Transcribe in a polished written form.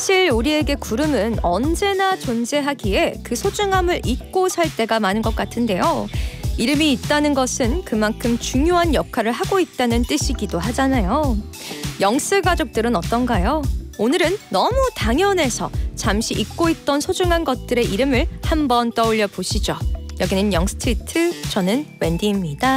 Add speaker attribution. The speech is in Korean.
Speaker 1: 사실 우리에게 구름은 언제나 존재하기에 그 소중함을 잊고 살 때가 많은 것 같은데요. 이름이 있다는 것은 그만큼 중요한 역할을 하고 있다는 뜻이기도 하잖아요. 영스 가족들은 어떤가요? 오늘은 너무 당연해서 잠시 잊고 있던 소중한 것들의 이름을 한번 떠올려 보시죠. 여기는 영스트리트, 저는 웬디입니다.